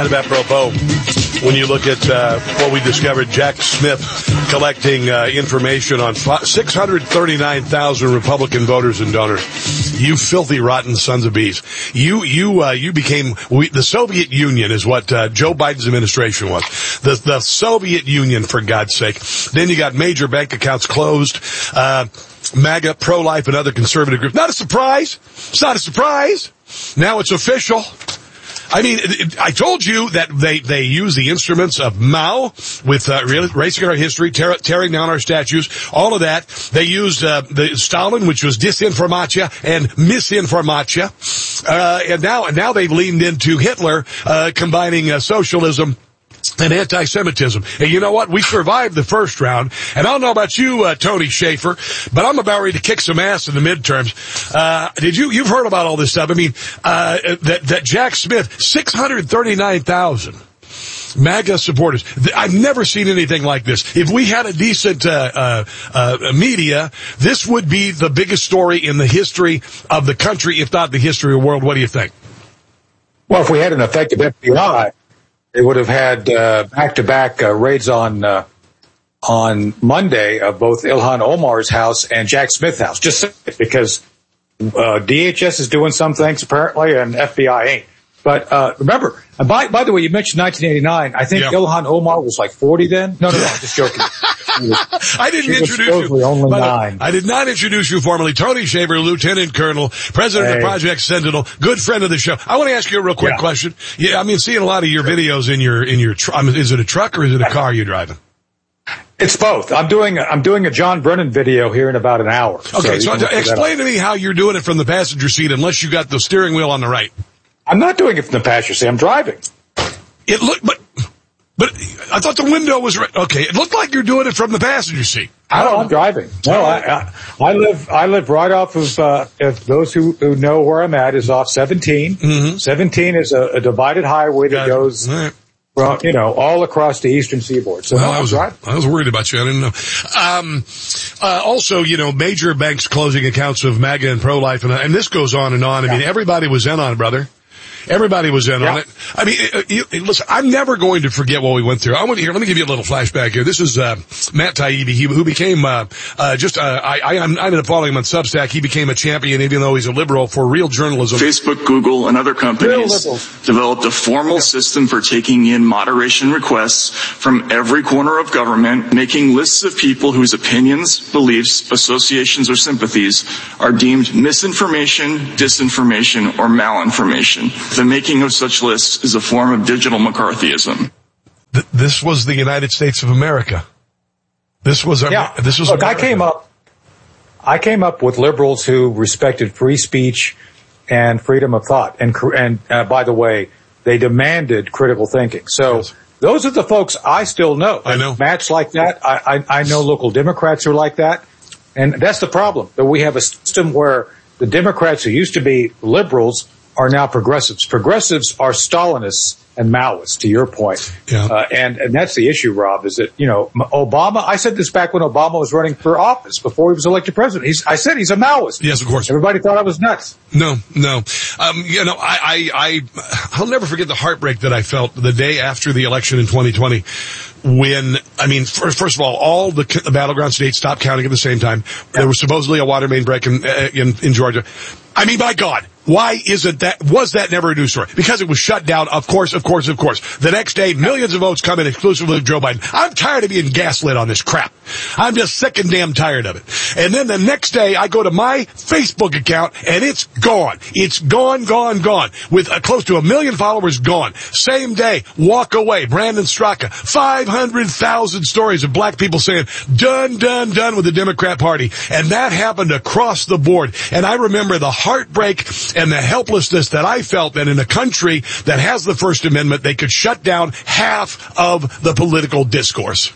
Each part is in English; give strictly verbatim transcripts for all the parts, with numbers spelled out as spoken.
kind of apropos when you look at uh, what we discovered, Jack Smith collecting uh, information on six hundred thirty-nine thousand Republican voters and donors. You filthy, rotten sons of bees. You you uh, you became we, the Soviet Union is what uh, Joe Biden's administration was. The the Soviet Union, for God's sake. Then you got major bank accounts closed. Uh, MAGA, pro-life, and other conservative groups. Not a surprise. It's not a surprise. Now it's official. I mean, it, it, I told you that they, they use the instruments of Mao with uh, erasing our history, tear, tearing down our statues, all of that. They used uh, the Stalin, which was disinformatia and misinformatia. Uh, and now, now they've leaned into Hitler, uh, combining uh, socialism and anti-Semitism. And you know what? We survived the first round. And I don't know about you, uh, Tony Schaefer, but I'm about ready to kick some ass in the midterms. Uh, did you, you've heard about all this stuff. I mean, uh, that, that Jack Smith, six hundred thirty-nine thousand MAGA supporters. I've never seen anything like this. If we had a decent, uh, uh, uh, media, this would be the biggest story in the history of the country, if not the history of the world. What do you think? Well, if we had an effective F B I, they would have had uh, back-to-back uh, raids on uh, on Monday of both Ilhan Omar's house and Jack Smith's house, just because uh, D H S is doing some things apparently and F B I ain't. But uh, remember, and by, by the way, you mentioned nineteen eighty-nine. I think yeah. Ilhan Omar was like forty then. No, no, no, I'm just joking. Was, I didn't introduce you. Only nine. I did not introduce you formally. Tony Shaver, Lieutenant Colonel, President hey. of Project Sentinel, good friend of the show. I want to ask you a real quick yeah. question. Yeah, I mean, seeing a lot of your videos in your in your. Tr- I mean, is it a truck or is it a car you're driving? It's both. I'm doing I'm doing a John Brennan video here in about an hour. Okay, so, so explain to me how you're doing it from the passenger seat, unless you got the steering wheel on the right. I'm not doing it from the passenger seat. I'm driving. It looked, but, but I thought the window was right. Okay, it looked like you're doing it from the passenger seat. I don't. No, I'm driving. No, I, I, I live. I live right off of. Uh, if those who, who know where I'm at is off seventeen. Mm-hmm. seventeen is a, a divided highway that goes, right. well, you know, all across the eastern seaboard. So well, no, I was driving. I was worried about you. I didn't know. Um, uh, also, you know, major banks closing accounts of MAGA and pro-life, and, and this goes on and on. I yeah. mean, everybody was in on it, brother. Everybody was in yeah. on it. I mean, uh, you, listen, I'm never going to forget what we went through. I want to hear, let me give you a little flashback here. This is, uh, Matt Taibbi, he, who became, uh, uh, just, uh, I, I, I ended up following him on Substack. He became a champion, even though he's a liberal, for real journalism. Facebook, Google, and other companies developed a formal system for taking in moderation requests from every corner of government, making lists of people whose opinions, beliefs, associations, or sympathies are deemed misinformation, disinformation, or malinformation. The making of such lists is a form of digital McCarthyism. Th- this was the United States of America. This was our, yeah. this was Look, America. I came up I came up with liberals who respected free speech and freedom of thought, and and uh, by the way, they demanded critical thinking. So yes. those are the folks I still know. I know. Matt's like that. I, I I know local Democrats who are like that, and that's the problem. That we have a system where the Democrats who used to be liberals are now progressives. Progressives are Stalinists and Maoists, to your point. Yeah. Uh, and, and that's the issue, Rob, is that, you know, Obama, I said this back when Obama was running for office, before he was elected president. He's, I said he's a Maoist. Yes, of course. Everybody thought I was nuts. No, no. Um, you know, I, I, I, I'll never forget the heartbreak that I felt the day after the election in twenty twenty. When, I mean, first, first of all, all the, the battleground states stopped counting at the same time. Yep. There was supposedly a water main break in, in, in Georgia. I mean, by God, why isn't that, was that never a news story? Because it was shut down, of course, of course, of course. The next day, millions of votes come in exclusively to Joe Biden. I'm tired of being gaslit on this crap. I'm just sick and damn tired of it. And then the next day, I go to my Facebook account, and it's gone. It's gone, gone, gone. With uh, close to a million followers gone. Same day, walk away, Brandon Straka. five hundred thousand stories of black people saying, done, done, done with the Democrat Party. And that happened across the board. And I remember the heartbreak and the helplessness that I felt that in a country that has the First Amendment, they could shut down half of the political discourse.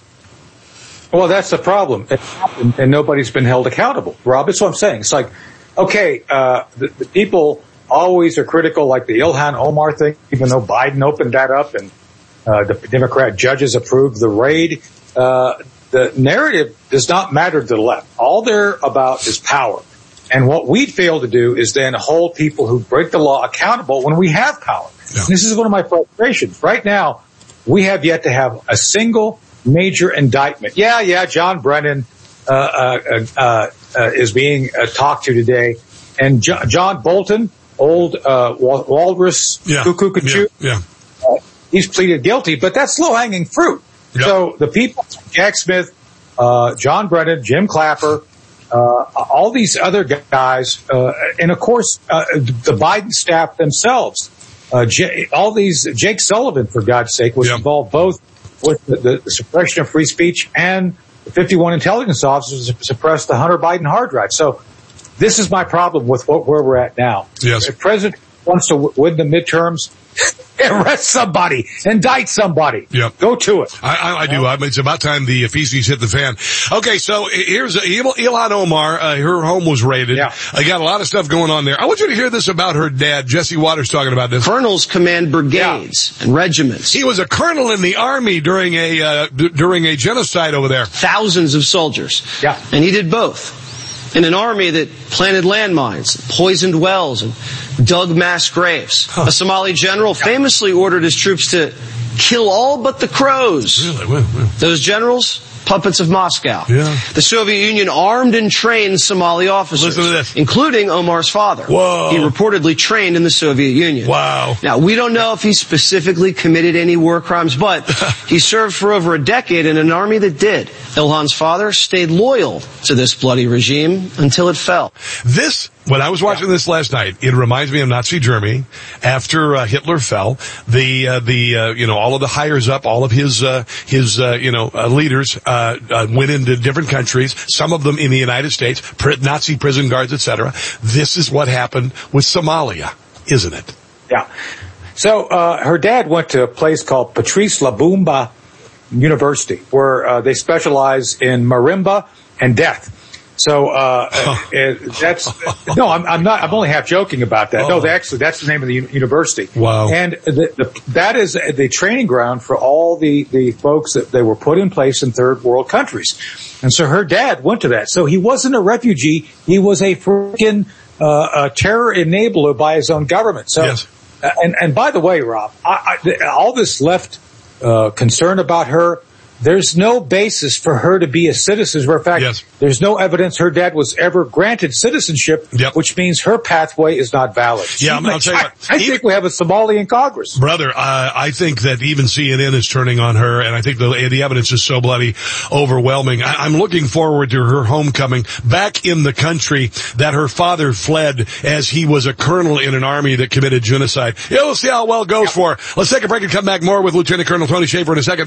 Well, that's the problem. And, and nobody's been held accountable, Rob. That's what I'm saying. It's like, okay, uh, the, the people always are critical, like the Ilhan Omar thing, even though Biden opened that up and uh, the Democrat judges approved the raid. Uh, the narrative does not matter to the left. All they're about is power. And what we fail to do is then hold people who break the law accountable when we have power. Yeah. This is one of my frustrations. Right now, we have yet to have a single major indictment. Yeah, yeah, John Brennan uh, uh, uh, uh, is being uh, talked to today. And jo- John Bolton, old uh, Wal- Walrus, yeah. Cuckoo Cuckoo, yeah, yeah. uh, he's pleaded guilty, but that's low-hanging fruit. Yep. So the people, Jack Smith, uh, John Brennan, Jim Clapper, uh, all these other guys, uh, and of course, uh, the Biden staff themselves, uh, J- all these, Jake Sullivan, for God's sake, was yep. involved both with the, the suppression of free speech and the fifty-one intelligence officers to suppress the Hunter Biden hard drive. So this is my problem with what, where we're at now. Yes. If the president wants to w- win the midterms, arrest somebody, indict somebody. Yep. Go to it. I, I, I do. I mean, it's about time the feces hit the fan. Okay, so here's uh, Ilhan Omar. Uh, her home was raided. Yeah. I got a lot of stuff going on there. I want you to hear this about her dad. Jesse Waters talking about this. Colonels command brigades yeah. and regiments. He was a colonel in the army during a uh, d- during a genocide over there. Thousands of soldiers. Yeah. And he did both. In an army that planted landmines, poisoned wells, and dug mass graves. Huh. A Somali general famously ordered his troops to kill all but the crows. Really? Well, well. Those generals, puppets of Moscow. Yeah. The Soviet Union armed and trained Somali officers. Listen to this. Including Omar's father. Whoa. He reportedly trained in the Soviet Union. Wow. Now, we don't know if he specifically committed any war crimes, but he served for over a decade in an army that did. Ilhan's father stayed loyal to this bloody regime until it fell. This, when I was watching this last night, it reminds me of Nazi Germany after uh, Hitler fell. The uh, the uh, you know all of the hires up, all of his uh, his uh, you know uh, leaders uh, uh, went into different countries. Some of them in the United States, Nazi prison guards, et cetera. This is what happened with Somalia, isn't it? Yeah. So uh, her dad went to a place called Patrice Lumumba University, where uh, they specialize in marimba and death. So uh it, that's no, I'm, I'm not. I'm only half joking about that. Oh. No, they actually, that's the name of the u- university. Wow! And the, the, that is the training ground for all the the folks that they were put in place in third world countries. And so her dad went to that. So he wasn't a refugee. He was a freaking uh, a terror enabler by his own government. So, yes. uh, and and by the way, Rob, I, I, all this left uh concern about her. There's no basis for her to be a citizen. In fact, yes. there's no evidence her dad was ever granted citizenship, yep. which means her pathway is not valid. Yeah, I'm, I'll tell you I, what. I even, think we have a Somali in Congress. Brother, uh, I think that even C N N is turning on her, and I think the, the evidence is so bloody overwhelming. I, I'm looking forward to her homecoming back in the country that her father fled as he was a colonel in an army that committed genocide. Yeah, we'll see how well it goes yeah. for her. Let's take a break and come back more with Lieutenant Colonel Tony Shaffer in a second.